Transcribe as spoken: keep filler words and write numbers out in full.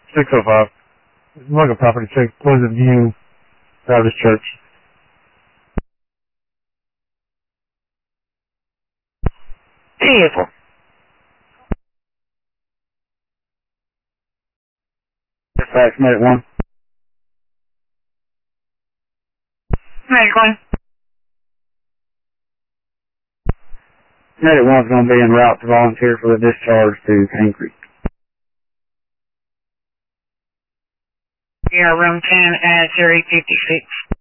six oh five. Look at property six, Pleasant View Baptist Church. Beautiful. Dispatch, Medic one. Medic one. Medic one's going to be en route to volunteer for the discharge to Cane Creek. Yeah, room ten at zero fifty-six.